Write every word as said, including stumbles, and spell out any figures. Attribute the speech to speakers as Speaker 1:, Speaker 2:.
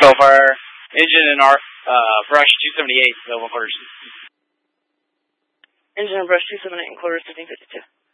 Speaker 1: so far. Engine and our uh, brush two seventy-eight, available quarters.
Speaker 2: Engine and brush two seventy-eight and quarters, fifteen fifty-two.